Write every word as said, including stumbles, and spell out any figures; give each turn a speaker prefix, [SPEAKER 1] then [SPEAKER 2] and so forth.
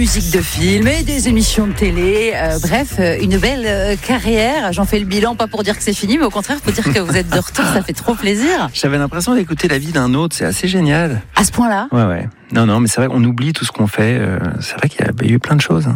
[SPEAKER 1] musiques de films et des émissions de télé. Euh, bref, euh, une belle euh, carrière. J'en fais le bilan, pas pour dire que c'est fini, mais au contraire pour dire que vous êtes de retour. Ça fait trop plaisir.
[SPEAKER 2] J'avais l'impression d'écouter la vie d'un autre. C'est assez génial.
[SPEAKER 1] À ce point-là.
[SPEAKER 2] Ouais, ouais. Non, non, mais c'est vrai qu'on oublie tout ce qu'on fait. Euh, c'est vrai qu'il y a eu plein de choses. Hein.